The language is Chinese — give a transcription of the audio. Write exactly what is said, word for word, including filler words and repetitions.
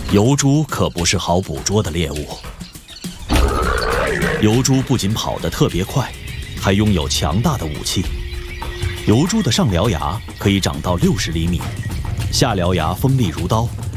疣猪可不是好捕捉的猎物。疣猪不仅跑得特别快，还拥有强大的武器。疣猪的上獠牙可以长到六十厘米，下獠牙锋利如刀，